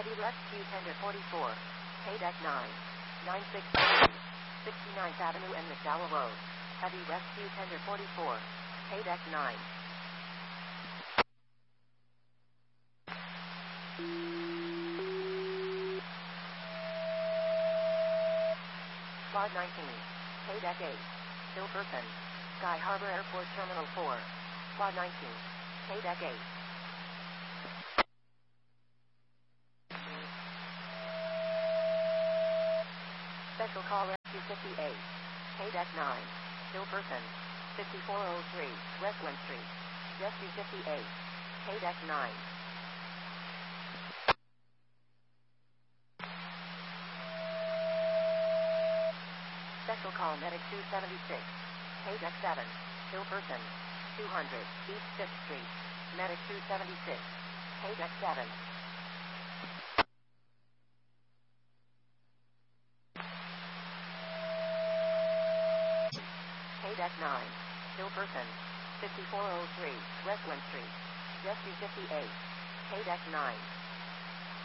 Heavy left Q tender 44. K deck 9. 96 69th Avenue and McDowell Road. Heavy left Q tender 44. K deck 9. Quad 19. K deck 8. Hilperson. Sky Harbor Airport Terminal 4. Quad 19. K deck 8. Special call Rescue 58. K deck 9. Hilperson. 5403 Westland Street. Rescue 58. K deck 9. Special call Medic 276. K deck 7. Hilperson. 200 East 5th Street. Medic 276. K deck 7. K deck 9. Hilperson. 5403 Westland Street. Rescue 58. K deck 9.